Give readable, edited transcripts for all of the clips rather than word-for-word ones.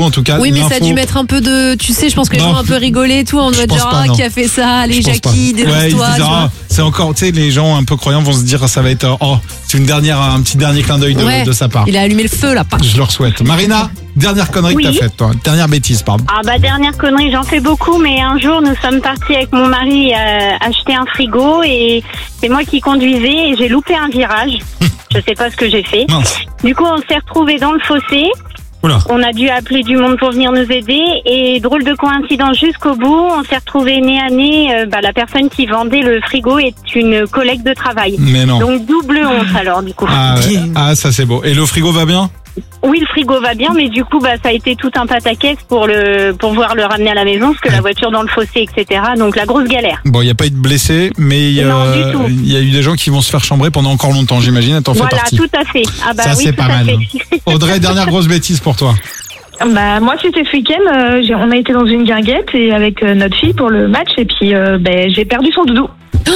en tout cas. Oui, mais ça a dû mettre un peu de. Tu sais, je pense que les gens ont un peu rigolé et tout. On doit être genre, qui a fait ça? Allez, Jackie, dénonce-toi. C'est encore, tu sais, les gens un peu croyants vont se dire, ça va être, c'est un petit dernier clin d'œil de sa part. Il a allumé le feu, là. Je le souhaite. Marina, dernière connerie que t'as faite, toi. Dernière bêtise, pardon. Dernière connerie, j'en fais beaucoup, mais un jour, nous sommes partis avec mon mari acheter un frigo et c'est moi qui conduisais et j'ai loupé un virage. Je sais pas ce que j'ai fait. Mince. Du coup, on s'est retrouvés dans le fossé. Oula. On a dû appeler du monde pour venir nous aider et drôle de coïncidence jusqu'au bout, on s'est retrouvés nez à nez. La personne qui vendait le frigo est une collègue de travail. Mais non. Donc double honte alors du coup. Ça c'est beau. Et le frigo va bien? Oui, le frigo va bien, mais du coup, ça a été tout un pataquès pour pouvoir le ramener à la maison, parce que la voiture dans le fossé, etc. Donc la grosse galère. Bon, il n'y a pas eu de blessés, mais il y a eu des gens qui vont se faire chambrer pendant encore longtemps, j'imagine. T'en fais partie. Voilà, tout à fait. Ça, c'est pas mal. Audrey, dernière grosse bêtise pour toi. Moi, c'était ce week-end. On a été dans une guinguette et avec notre fille pour le match, et puis j'ai perdu son doudou.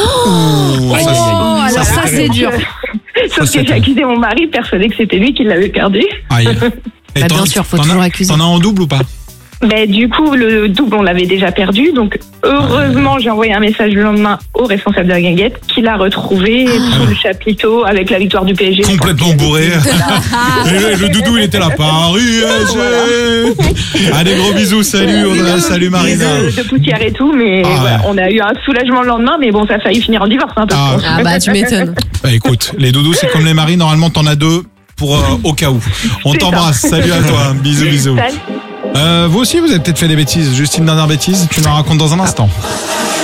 Alors ça c'est dur. Sauf que j'ai accusé mon mari, persuadé que c'était lui qui l'avait perdu. Aïe. Et bien sûr, faut toujours accuser. T'en as en double ou pas? Du coup, le double, on l'avait déjà perdu. Donc, heureusement, j'ai envoyé un message le lendemain au responsable de la guinguette qui l'a retrouvé sous le chapiteau avec la victoire du PSG. Complètement bourré. Et le doudou, il était là. Paris SG. Allez, gros bisous. Salut Audrey, salut Marina. De poussière et tout, mais on a eu un soulagement le lendemain. Mais bon, ça a failli finir en divorce un peu. Tu m'étonnes. Écoute, les doudous, c'est comme les maris. Normalement, t'en as deux pour au cas où. On t'embrasse. Salut à toi. Bisous. Vous aussi, vous avez peut-être fait des bêtises. Juste une dernière bêtise, tu nous racontes dans un instant.